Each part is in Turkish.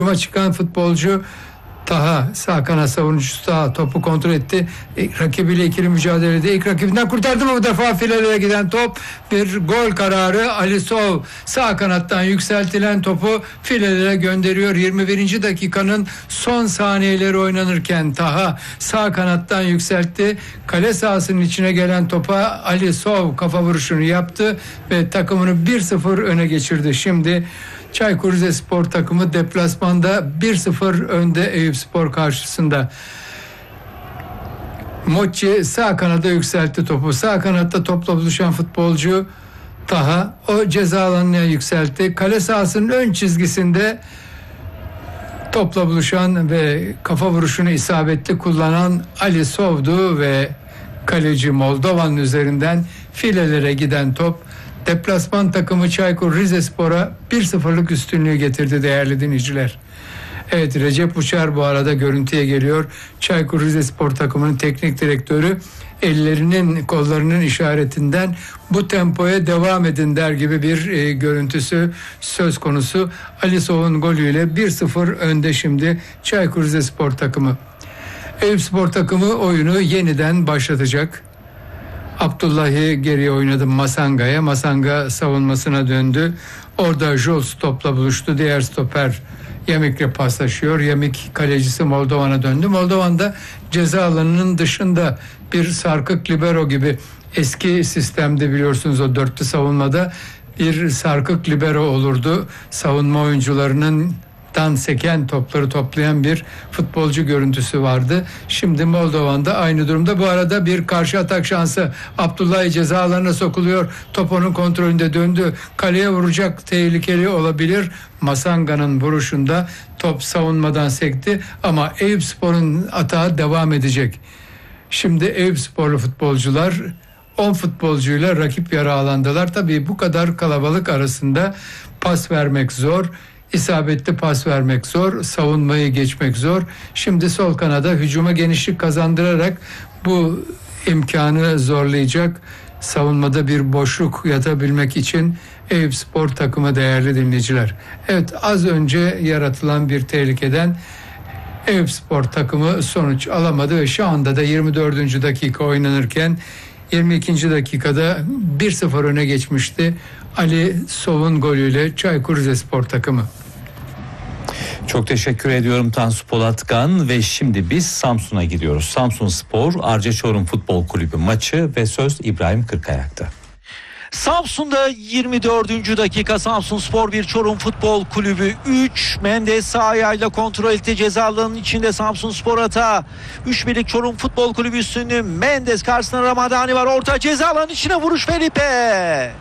çıkan futbolcu Taha, sağ kanat savunucusu Taha topu kontrol etti. Rakibiyle ikili mücadelede ilk rakibinden kurtardı mı bu defa filelere giden top? Bir gol kararı. Ali Sov sağ kanattan yükseltilen topu filelere gönderiyor. 21. dakikanın son saniyeleri oynanırken Taha sağ kanattan yükseltti. Kale sahasının içine gelen topa Ali Sov kafa vuruşunu yaptı ve takımını 1-0 öne geçirdi. Şimdi Çaykur Rizespor takımı deplasmanda 1-0 önde Eyüpspor karşısında. Mochi sağ kanada yükseltti topu. Sağ kanatta topla buluşan futbolcu Taha o ceza alanına yükseltti. Kale sahasının ön çizgisinde topla buluşan ve kafa vuruşunu isabetli kullanan Ali Sov'du ve kaleci Moldova'nın üzerinden filelere giden top deplasman takımı Çaykur Rizespor'a 1-0'lık üstünlüğü getirdi değerli dinleyiciler. Evet, Recep Uçar bu arada görüntüye geliyor. Çaykur Rizespor takımının teknik direktörü ellerinin kollarının işaretinden bu tempoya devam edin der gibi bir görüntüsü söz konusu. Ali Sov'un golüyle 1-0 önde şimdi Çaykur Rizespor takımı. Eyüpspor takımı oyunu yeniden başlatacak. Abdullahi geriye oynadı Masanga'ya. Masanga savunmasına döndü. Orada Jules topla buluştu. Diğer stoper Yamik'le paslaşıyor. Yamik kalecisi Moldovan'a döndü. Moldovan da ceza alanının dışında bir sarkık libero gibi, eski sistemde biliyorsunuz o dörtlü savunmada bir sarkık libero olurdu. Savunma oyuncularının seken topları toplayan bir futbolcu görüntüsü vardı. Şimdi Moldovan'da aynı durumda. Bu arada bir karşı atak şansı. Abdullahi ceza alanına sokuluyor. Top onun kontrolünde döndü. Kaleye vuracak, tehlikeli olabilir. Masanga'nın vuruşunda top savunmadan sekti ama Eyüpspor'un atağı devam edecek. Şimdi Eyüpsporlu futbolcular 10 futbolcuyla rakip yarı alandalar. Tabii bu kadar kalabalık arasında pas vermek zor. İsabetli pas vermek zor, savunmayı geçmek zor. Şimdi sol kanada hücuma genişlik kazandırarak bu imkanı zorlayacak, savunmada bir boşluk yatabilmek için Eyüpspor takımı değerli dinleyiciler. Evet, az önce yaratılan bir tehlikeden Eyüpspor takımı sonuç alamadı ve şu anda da 24. dakika oynanırken 22. dakikada 1-0 öne geçmişti Ali Sov'un golüyle Çaykur Rizespor takımı. Çok teşekkür ediyorum Tansu Polatkan ve şimdi biz Samsun'a gidiyoruz. Samsunspor Arca Çorum Futbol Kulübü maçı ve söz İbrahim Kırkayak'ta. Samsun'da 24. dakika Samsunspor 1 Çorum Futbol Kulübü 3. Mendes sağ ayağıyla kontrol etti ceza alanının içinde Samsunspor hata. 3-1'lik Çorum Futbol Kulübü üstünlüğü. Mendes karşısında Ramadani var. Orta ceza alanının içine vuruş Felipe.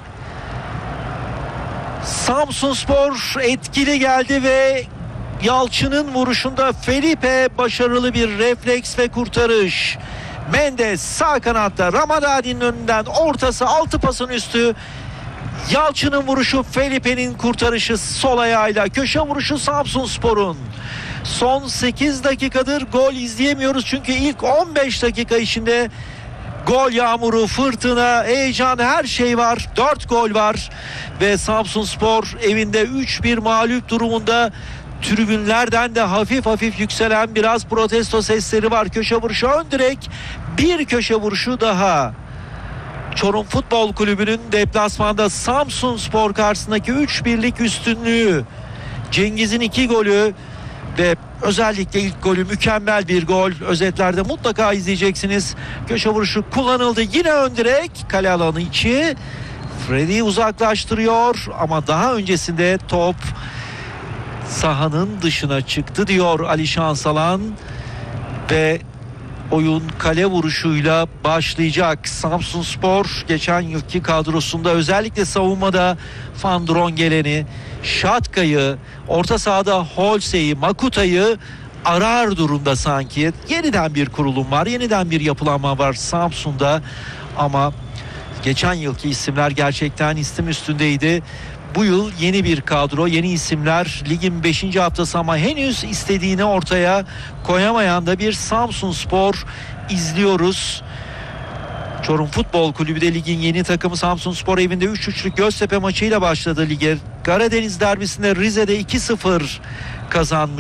Samsunspor etkili geldi ve Yalçın'ın vuruşunda Felipe başarılı bir refleks ve kurtarış. Mendes sağ kanatta Ramadani'nin önünden ortası, altı pasın üstü. Yalçın'ın vuruşu, Felipe'nin kurtarışı sol ayağıyla. Köşe vuruşu Samsunspor'un. Son 8 dakikadır gol izleyemiyoruz çünkü ilk 15 dakika içinde gol yağmuru, fırtına, heyecan, her şey var. 4 gol var ve Samsunspor evinde 3-1 mağlup durumunda. Tribünlerden de hafif hafif yükselen biraz protesto sesleri var. Köşe vuruşu ön direk, bir köşe vuruşu daha. Çorum Futbol Kulübü'nün deplasmanda Samsunspor karşısındaki 3-1'lik üstünlüğü. Cengiz'in 2 golü ve özellikle ilk golü mükemmel bir gol. Özetlerde mutlaka izleyeceksiniz. Köşe vuruşu kullanıldı. Yine ön direk, kale alanı içi. Freddy uzaklaştırıyor ama daha öncesinde top sahanın dışına çıktı diyor Ali Şansalan ve oyun kale vuruşuyla başlayacak. Samsunspor geçen yılki kadrosunda özellikle savunmada Van Drongelen'i, Şatka'yı, orta sahada Holse'yi, Makuta'yı arar durumda sanki. Yeniden bir kurulum var, yeniden bir yapılanma var Samsun'da ama geçen yılki isimler gerçekten isim üstündeydi. Bu yıl yeni bir kadro, yeni isimler, ligin 5. haftası ama henüz istediğini ortaya koyamayan da bir Samsunspor izliyoruz. Çorum Futbol Kulübü de ligin yeni takımı. Samsunspor evinde 3-3'lük Göztepe maçıyla başladı lige. Karadeniz derbisinde Rize'de 2-0 kazanmış.